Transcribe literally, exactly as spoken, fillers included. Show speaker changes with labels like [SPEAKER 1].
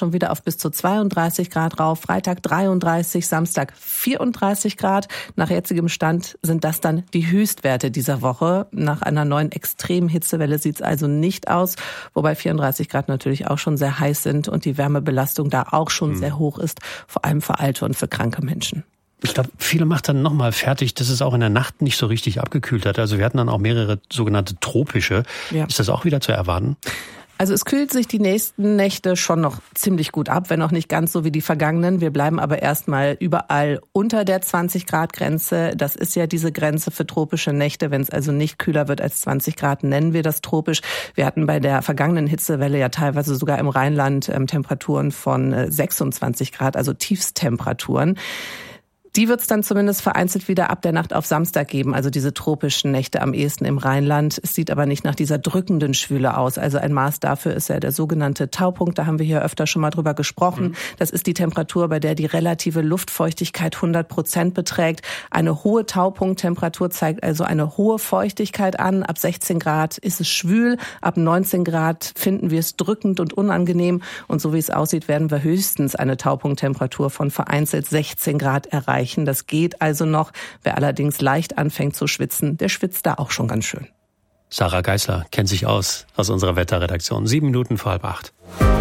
[SPEAKER 1] schon wieder auf bis zu zweiunddreißig Grad rauf, Freitag dreiunddreißig, Samstag vierunddreißig Grad. Nach jetzigem Stand sind das dann die Höchstwerte dieser Woche. Nach einer neuen extremen Hitzewelle sieht es also nicht aus, wobei vierunddreißig Grad natürlich auch schon sehr heiß sind und die Wärmebelastung da auch schon hm. sehr hoch ist, vor allem für alte und für kranke Menschen.
[SPEAKER 2] Ich glaube, viele macht dann nochmal fertig, dass es auch in der Nacht nicht so richtig abgekühlt hat. Also wir hatten dann auch mehrere sogenannte tropische. Ja. Ist das auch wieder zu erwarten?
[SPEAKER 1] Also es kühlt sich die nächsten Nächte schon noch ziemlich gut ab, wenn auch nicht ganz so wie die vergangenen. Wir bleiben aber erstmal überall unter der zwanzig Grad Grenze. Das ist ja diese Grenze für tropische Nächte. Wenn es also nicht kühler wird als zwanzig Grad, nennen wir das tropisch. Wir hatten bei der vergangenen Hitzewelle ja teilweise sogar im Rheinland ähm, Temperaturen von äh, sechsundzwanzig Grad, also Tiefsttemperaturen. Die wird es dann zumindest vereinzelt wieder ab der Nacht auf Samstag geben, also diese tropischen Nächte am ehesten im Rheinland. Es sieht aber nicht nach dieser drückenden Schwüle aus. Also ein Maß dafür ist ja der sogenannte Taupunkt. Da haben wir hier öfter schon mal drüber gesprochen. Mhm. Das ist die Temperatur, bei der die relative Luftfeuchtigkeit hundert Prozent beträgt. Eine hohe Taupunkttemperatur zeigt also eine hohe Feuchtigkeit an. Ab sechzehn Grad ist es schwül. Ab neunzehn Grad finden wir es drückend und unangenehm. Und so wie es aussieht, werden wir höchstens eine Taupunkttemperatur von vereinzelt sechzehn Grad erreichen. Das geht also noch. Wer allerdings leicht anfängt zu schwitzen, der schwitzt da auch schon ganz schön.
[SPEAKER 2] Sarah Geisler kennt sich aus aus unserer Wetterredaktion. Sieben Minuten vor halb acht.